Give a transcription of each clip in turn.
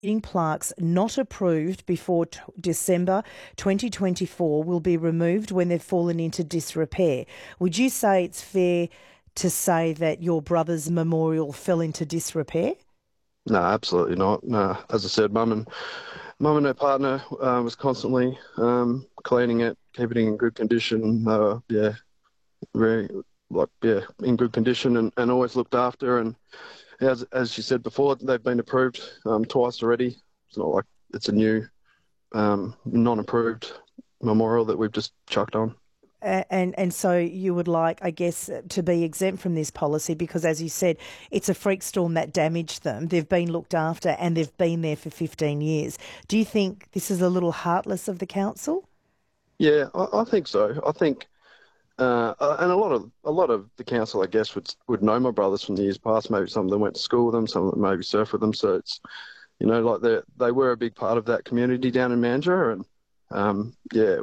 Plaques not approved before December 2024 will be removed when they've fallen into disrepair. Would you say it's fair to say that your brother's memorial fell into disrepair? No, absolutely not. No, as I said, mum and her partner was constantly cleaning it, keeping it in good condition. Very in good condition and always looked after. And as you said before, they've been approved twice already. It's not like it's a new non-approved memorial that we've just chucked on. And so you would like, I guess, to be exempt from this policy because, as you said, it's a freak storm that damaged them. They've been looked after and they've been there for 15 years. Do you think this is a little heartless of the council? Yeah, I think so. I think, and a lot of the council, I guess, would know my brothers from the years past. Maybe some of them went to school with them, some of them maybe surfed with them. So it's, like they were a big part of that community down in Mandurah, and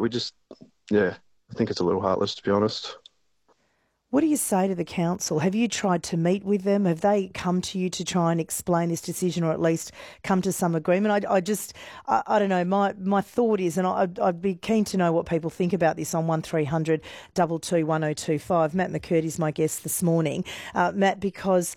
I think it's a little heartless, to be honest. What do you say to the council? Have you tried to meet with them? Have they come to you to try and explain this decision or at least come to some agreement? I don't know. My thought is, and I'd be keen to know what people think about this on 1300 22 1025. Matt McCurdy is my guest this morning. Matt, because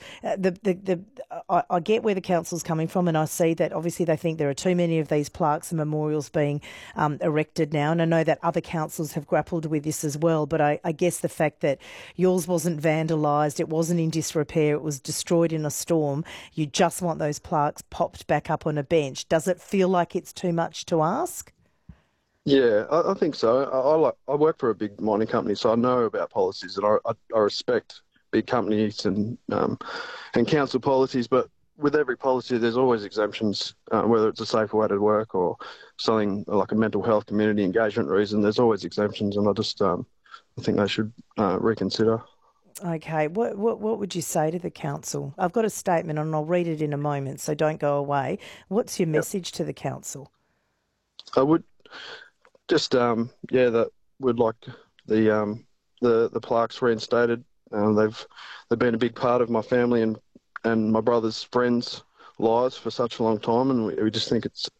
I get where the council's coming from and I see that obviously they think there are too many of these plaques and memorials being erected now. And I know that other councils have grappled with this as well. But I guess the fact that yours wasn't vandalised, it wasn't in disrepair, it was destroyed in a storm. You just want those plaques popped back up on a bench. Does it feel like it's too much to ask? Yeah, I think so. I work for a big mining company, so I know about policies and I respect big companies and council policies, but with every policy there's always exemptions, whether it's a safer way to work or something like a mental health community engagement reason, there's always exemptions, and I think they should reconsider. Okay, what would you say to the council? I've got a statement and I'll read it in a moment, so don't go away. What's your message to the council? I would just that would like the plaques reinstated. They've been a big part of my family and my brother's friends' lives for such a long time, and we just think it's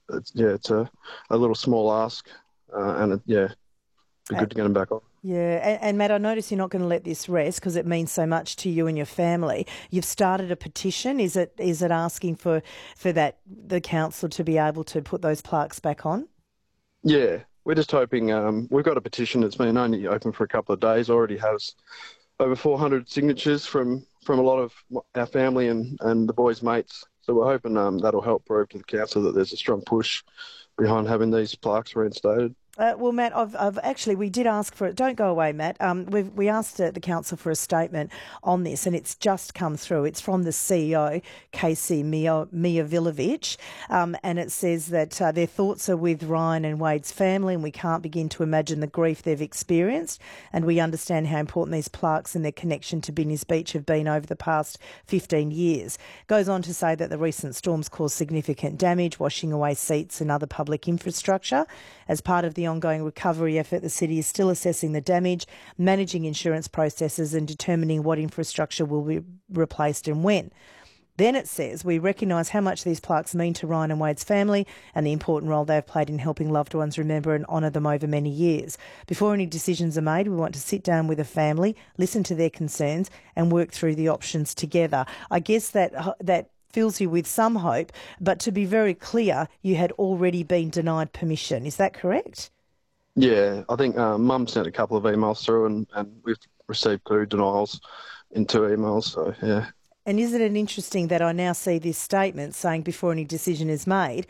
a little small ask, and be good to get them back on. Yeah, and Matt, I notice you're not going to let this rest because it means so much to you and your family. You've started a petition. Is it asking for that the council to be able to put those plaques back on? Yeah, we're just hoping. We've got a petition that's been only open for a couple of days. Already has over 400 signatures from a lot of our family and the boys' mates. So we're hoping that'll help prove to the council that there's a strong push behind having these plaques reinstated. Well, Matt, we did ask for it. Don't go away, Matt. We asked the council for a statement on this, and it's just come through. It's from the CEO, Casey Mijovilovic, and it says that their thoughts are with Ryan and Wade's family, and we can't begin to imagine the grief they've experienced, and we understand how important these plaques and their connection to Binny's Beach have been over the past 15 years. Goes on to say that the recent storms caused significant damage, washing away seats and other public infrastructure. As part of the ongoing recovery effort, the city is still assessing the damage, managing insurance processes and determining what infrastructure will be replaced and when. Then it says, we recognise how much these plaques mean to Ryan and Wade's family and the important role they have played in helping loved ones remember and honour them over many years. Before any decisions are made, we want to sit down with the family, listen to their concerns and work through the options together. I guess that fills you with some hope, but to be very clear, you had already been denied permission. Is that correct? Yeah, I think Mum sent a couple of emails through and we've received 2 denials in 2 emails, so yeah. And isn't it interesting that I now see this statement saying before any decision is made,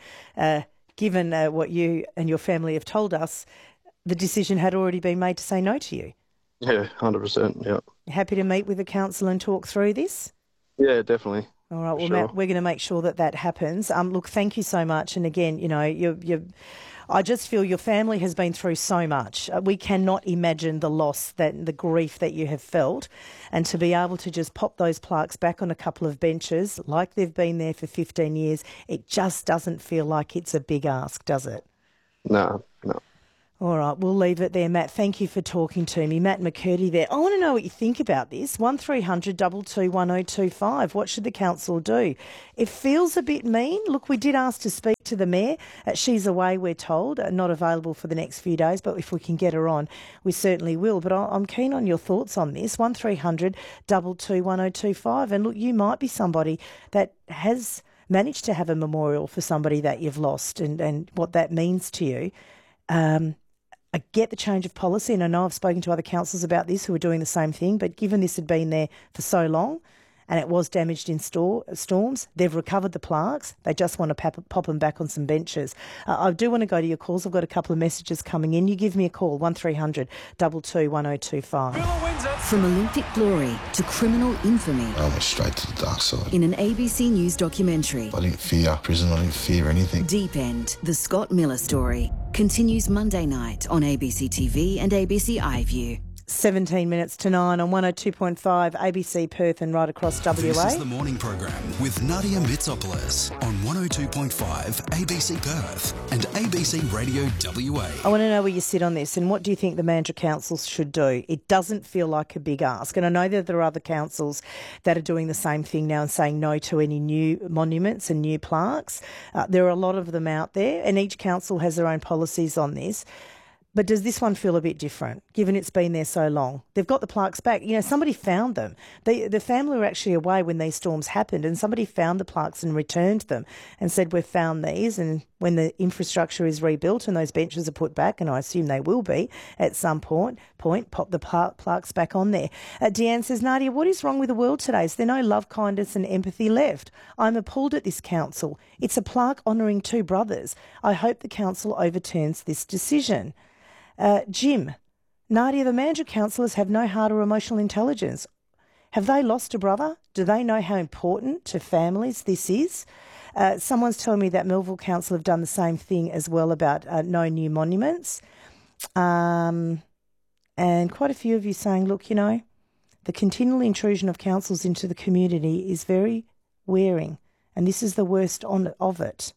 given what you and your family have told us, the decision had already been made to say no to you? Yeah, 100%, yeah. Happy to meet with the council and talk through this? Yeah, definitely. All right, well, sure. Matt, we're going to make sure that happens. Look, thank you so much. And again, I just feel your family has been through so much. We cannot imagine the loss, the grief that you have felt. And to be able to just pop those plaques back on a couple of benches like they've been there for 15 years, it just doesn't feel like it's a big ask, does it? No. All right, we'll leave it there, Matt. Thank you for talking to me. Matt McCurdy there. I want to know what you think about this. 1300 222 1025. What should the council do? It feels a bit mean. Look, we did ask to speak to the mayor. She's away, we're told, not available for the next few days, but if we can get her on, we certainly will. But I'm keen on your thoughts on this. 1300 222 1025. And look, you might be somebody that has managed to have a memorial for somebody that you've lost and what that means to you. I get the change of policy, and I know I've spoken to other councils about this who are doing the same thing, but given this had been there for so long and it was damaged in storms, they've recovered the plaques. They just want to pop them back on some benches. I do want to go to your calls. I've got a couple of messages coming in. You give me a ccall, 1300 222 1025. From Olympic glory to criminal infamy. I went straight to the dark side. In an ABC News documentary. I didn't fear prison. I didn't fear anything. Deep End, the Scott Miller story, continues Monday night on ABC TV and ABC iView. 17 minutes to 9 on 102.5 ABC Perth and right across WA. This is the morning program with Nadia Mitsopoulos on 102.5 ABC Perth and ABC Radio WA. I want to know where you sit on this and what do you think the Mandurah councils should do? It doesn't feel like a big ask, and I know that there are other councils that are doing the same thing now and saying no to any new monuments and new plaques. There are a lot of them out there, and each council has their own policies on this. But does this one feel a bit different, given it's been there so long? They've got the plaques back. You know, somebody found them. The family were actually away when these storms happened, and somebody found the plaques and returned them and said, we've found these, and when the infrastructure is rebuilt and those benches are put back, and I assume they will be at some point, pop the plaques back on there. Deanne says, Nadia, what is wrong with the world today? Is there no love, kindness and empathy left? I'm appalled at this council. It's a plaque honouring two brothers. I hope the council overturns this decision. Jim, Nadia, the Mandurah councillors have no heart or emotional intelligence. Have they lost a brother? Do they know how important to families this is? Someone's telling me that Melville Council have done the same thing as well about no new monuments. And quite a few of you saying, look, you know, the continual intrusion of councils into the community is very wearing, and this is the worst of it.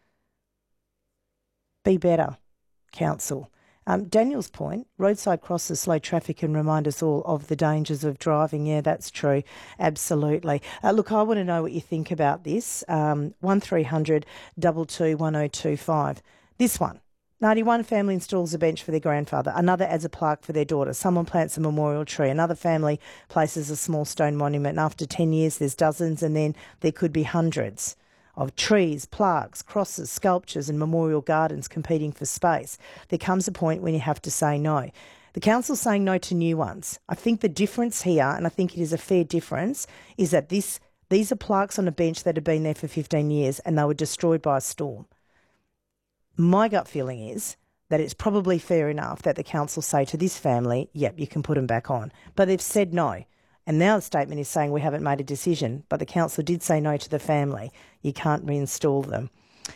Be better, council. Daniel's point, roadside crosses slow traffic and remind us all of the dangers of driving. Yeah, that's true. Absolutely. Look, I want to know what you think about this. 1300 222 1025. This one. 91 family installs a bench for their grandfather. Another adds a plaque for their daughter. Someone plants a memorial tree. Another family places a small stone monument. And after 10 years, there's dozens, and then there could be hundreds of trees, plaques, crosses, sculptures and memorial gardens competing for space. There comes a point when you have to say no. The council's saying no to new ones. I think the difference here, and I think it is a fair difference, is that these are plaques on a bench that have been there for 15 years and they were destroyed by a storm. My gut feeling is that it's probably fair enough that the council say to this family, yep, you can put them back on. But they've said no. And now the statement is saying we haven't made a decision, but the council did say no to the family. You can't reinstall them.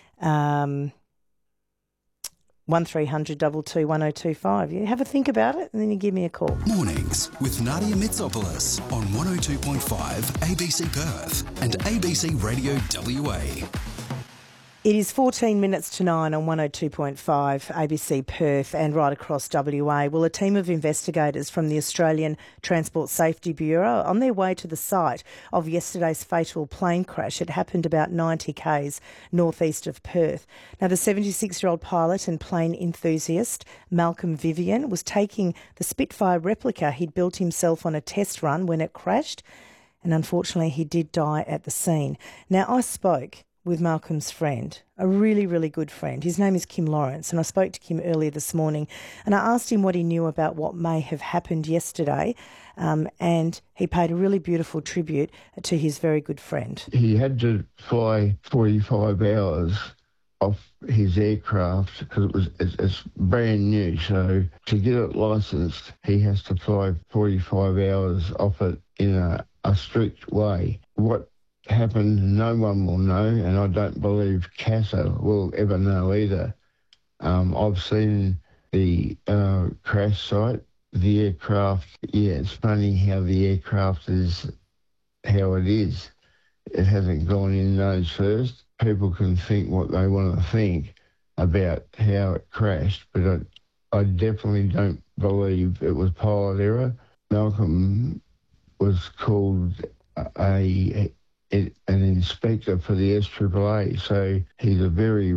1300 222 1025. You have a think about it and then you give me a call. Mornings with Nadia Mitsopoulos on 102.5 ABC Perth and ABC Radio WA. It is 14 minutes to 9 on 102.5 ABC Perth and right across WA. Well, a team of investigators from the Australian Transport Safety Bureau are on their way to the site of yesterday's fatal plane crash. It happened about 90 k's northeast of Perth. Now, the 76-year-old pilot and plane enthusiast, Malcolm Vivian, was taking the Spitfire replica he'd built himself on a test run when it crashed, and unfortunately he did die at the scene. Now, I spoke with Malcolm's friend, a really, really good friend. His name is Kim Lawrence, and I spoke to Kim earlier this morning and I asked him what he knew about what may have happened yesterday, and he paid a really beautiful tribute to his very good friend. He had to fly 45 hours off his aircraft because it's brand new, so to get it licensed he has to fly 45 hours off it in a strict way. What happened, no one will know, and I don't believe CASA will ever know either. I've seen the crash site, the aircraft. Yeah, it's funny how the aircraft is how it is. It hasn't gone in nose first. People can think what they want to think about how it crashed, but I definitely don't believe it was pilot error. Malcolm was called an inspector for the SAAA, so he's a very